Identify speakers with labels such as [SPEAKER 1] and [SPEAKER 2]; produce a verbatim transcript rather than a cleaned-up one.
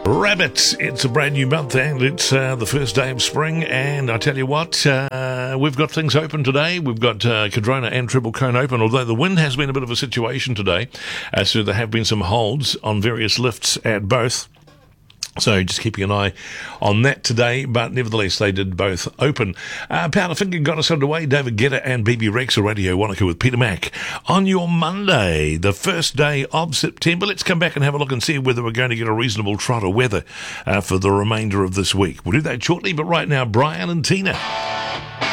[SPEAKER 1] Rabbits, it's a brand new month and it's uh, the first day of spring, and I tell you what, uh, we've got things open today. We've got uh, Cardrona and Triple Cone open, although the wind has been a bit of a situation today, uh, so there have been some holds on various lifts at both. So just keeping an eye on that today, but nevertheless they did both open. Uh, Powderfinger got us underway. David Guetta and B B Rex, a Radio Wanaka with Peter Mac. On your Monday, the first day of September, let's come back and have a look and see whether we're going to get a reasonable trot of weather uh, for the remainder of this week. We'll do that shortly, but right now, Brian and Tina.